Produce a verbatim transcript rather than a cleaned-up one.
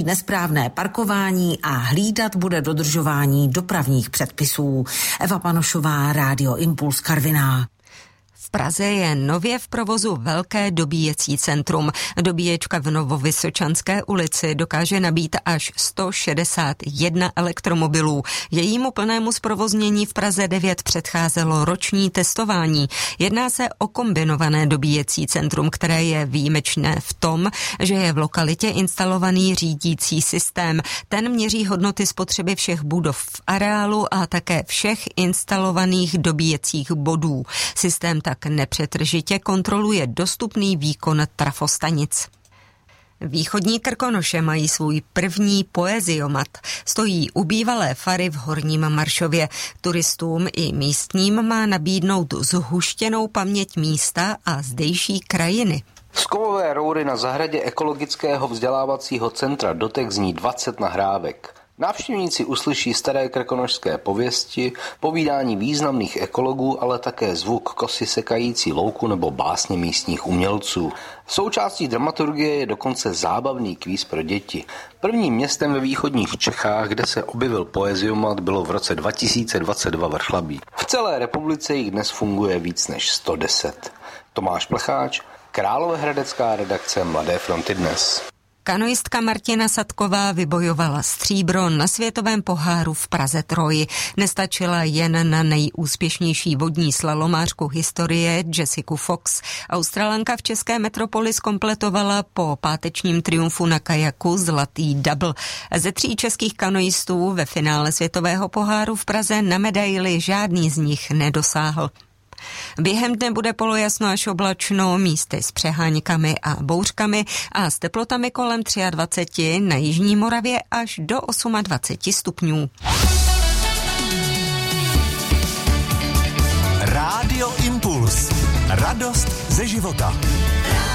nesprávné parkování a hlídat bude dodržování dopravních předpisů. Eva Panošová, Rádio Impuls Karviná. V Praze je nově v provozu velké dobíjecí centrum. Dobíječka v Novovysočanské ulici dokáže nabít až sto šedesát jedna elektromobilů. Jejímu plnému zprovoznění v Praze devět předcházelo roční testování. Jedná se o kombinované dobíjecí centrum, které je výjimečné v tom, že je v lokalitě instalovaný řídící systém. Ten měří hodnoty spotřeby všech budov v areálu a také všech instalovaných dobíjecích bodů. Systém tak nepřetržitě kontroluje dostupný výkon trafostanic. Východní Krkonoše mají svůj první poeziomat. Stojí u bývalé fary v Horním Maršově. Turistům i místním má nabídnout zhuštěnou paměť místa a zdejší krajiny. Z kovové roury na zahradě ekologického vzdělávacího centra Dotek zní dvacet nahrávek. Návštěvníci uslyší staré krkonošské pověsti, povídání významných ekologů, ale také zvuk kosy sekající louku nebo básně místních umělců. Součástí dramaturgie je dokonce zábavný kvíz pro děti. Prvním městem ve východních Čechách, kde se objevil poeziomat, bylo v roce dva tisíce dvacet dva Vrchlabí. V celé republice jich dnes funguje víc než sto deset. Tomáš Plecháč, Královéhradecká redakce Mladé fronty Dnes. Kanoistka Martina Sadková vybojovala stříbro na světovém poháru v Praze Troji. Nestačila jen na nejúspěšnější vodní slalomářku historie Jessica Fox. Australanka v české metropoli zkompletovala po pátečním triumfu na kajaku zlatý double. Ze tří českých kanoistů ve finále světového poháru v Praze na medaili žádný z nich nedosáhl. Během dne bude polojasno až oblačno, místy s přeháňkami a bouřkami a s teplotami kolem dvacet tři, na jižní Moravě až do dvacet osm stupňů. Rádio Impuls. Radost ze života.